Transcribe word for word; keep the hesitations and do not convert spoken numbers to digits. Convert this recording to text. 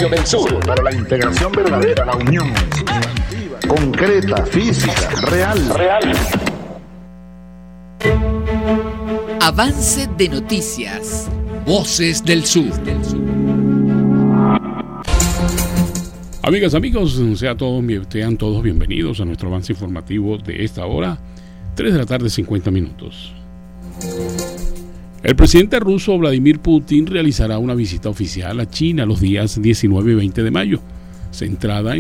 Radio del Sur. Para la integración verdadera, la unión sustantiva, concreta, física, real. Real. Avance de noticias. Voces del Sur. Amigas, amigos, sean todos, sean todos bienvenidos a nuestro avance informativo de esta hora, tres de la tarde, cincuenta minutos. El presidente ruso Vladimir Putin realizará una visita oficial a China los días diecinueve y veinte de mayo, centrada en